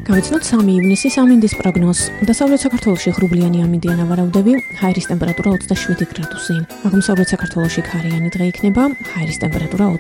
გავიცნოთ 3 ივნისი სამინდის პროგნოზს. დასავლეთ საქართველოში ღრუბლიანი ამინდიან ავარაუდები, ჰაერის ტემპერატურა 27 გრადუსი. აღმოსავლეთ საქართველოში ქარიანი დღე იქნება, ჰაერის ტემპერატურა